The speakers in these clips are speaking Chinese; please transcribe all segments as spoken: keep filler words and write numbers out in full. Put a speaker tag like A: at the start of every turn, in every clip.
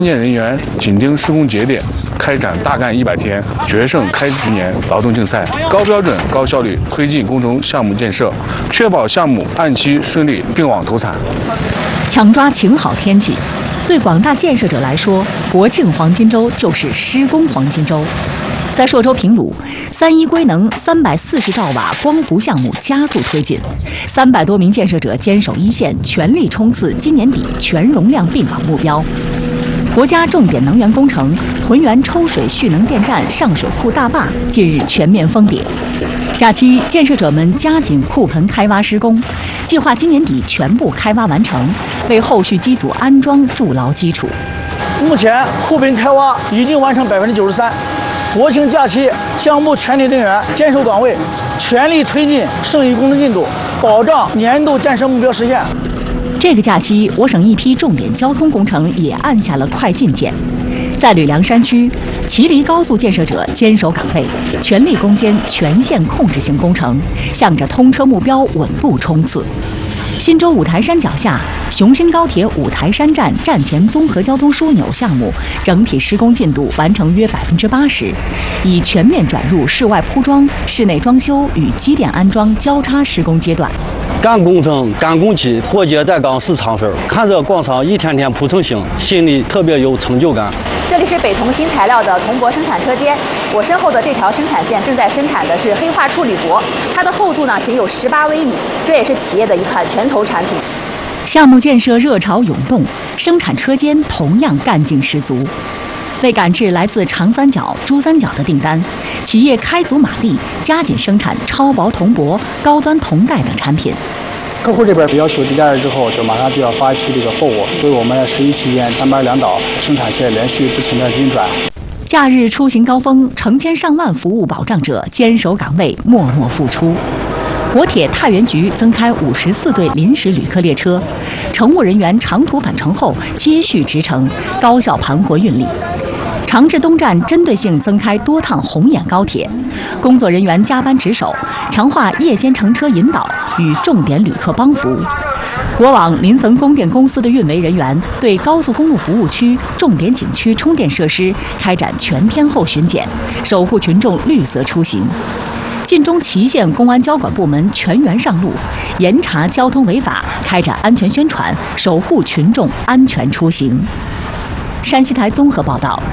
A: 关键人员紧盯施工节点，开展大干一百天、决胜开局年劳动竞赛，高标准、高效率推进工程项目建设，确保项目按期顺利并网投产。
B: 抢抓晴好天气，对广大建设者来说，国庆黄金周就是施工黄金周。在朔州平鲁，三一硅能三百四十兆瓦光伏项目加速推进，三百多名建设者坚守一线，全力冲刺今年底全容量并网目标。国家重点能源工程浑源抽水蓄能电站上水库大坝近日全面封顶。假期，建设者们加紧库盆开挖施工，计划今年底全部开挖完成，为后续机组安装筑牢基础。
C: 目前库盆开挖已经完成百分之九十三。国庆假期，项目全体人员坚守岗位，全力推进剩余工程进度，保障年度建设目标实现。
B: 这个假期，我省一批重点交通工程也按下了快进键。在吕梁山区，祁黎高速建设者坚守岗位，全力攻坚全线控制性工程，向着通车目标稳步冲刺。忻州五台山脚下，雄兴高铁五台山站站前综合交通枢纽项目整体施工进度完成约百分之八十，已全面转入室外铺装、室内装修与机电安装交叉施工阶段。
D: 干工程、干工期，过节在岗是常事儿。看着广场一天天铺成型，心里特别有成就感。
E: 这里是北同新材料的铜箔生产车间，我身后的这条生产线正在生产的是黑化处理箔，它的厚度呢仅有十八微米，这也是企业的一款全投产品。
B: 项目建设热潮涌动，生产车间同样干劲十足。为赶制来自长三角、珠三角的订单，企业开足马力，加紧生产超薄铜箔、高端铜带等产品。
F: 客户这边要求低价日之后，就马上就要发一批这个货物，所以我们在十一期间单班两倒，生产线连续不停的运转。
B: 假日出行高峰，成千上万服务保障者坚守岗位，默默付出。国铁太原局增开五十四对临时旅客列车，乘务人员长途返程后接续直程，高效盘活运力。长治东站针对性增开多趟红眼高铁，工作人员加班值守，强化夜间乘车引导与重点旅客帮扶。国网临汾供电公司的运维人员对高速公路服务区、重点景区充电设施开展全天候巡检，守护群众绿色出行。晋中祁县公安交管部门全员上路，严查交通违法，开展安全宣传，守护群众安全出行。山西台综合报道。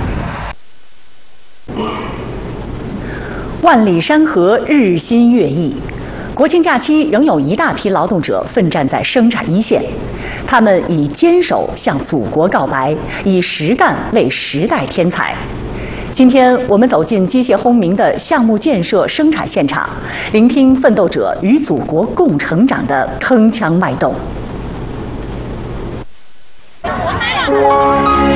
B: 万里山河日新月异，国庆假期仍有一大批劳动者奋战在生产一线，他们以坚守向祖国告白，以实干为时代添彩。今天我们走进机械轰鸣的项目建设生产现场，聆听奋斗者与祖国共成长的铿锵脉动。